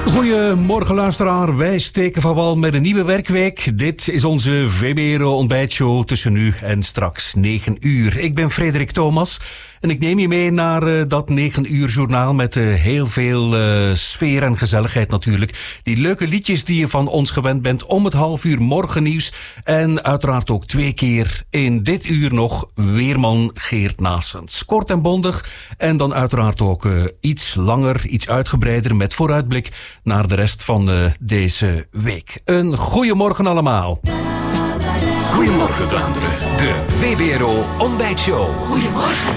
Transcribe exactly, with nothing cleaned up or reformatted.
Goedemorgen luisteraar, wij steken van wal met een nieuwe werkweek. Dit is onze V B R O ontbijtshow tussen nu en straks negen uur. Ik ben Frederik Thomas en ik neem je mee naar uh, dat negen uur journaal met uh, heel veel uh, sfeer en gezelligheid natuurlijk. Die leuke liedjes die je van ons gewend bent om het half uur morgennieuws. En uiteraard ook twee keer in dit uur nog weerman Geert Naessens. Kort en bondig en dan uiteraard ook uh, iets langer, iets uitgebreider met vooruitblik naar de rest van uh, deze week. Een goeiemorgen allemaal. Goedemorgen Vlaanderen, de V B R O ontbijtshow. Goedemorgen.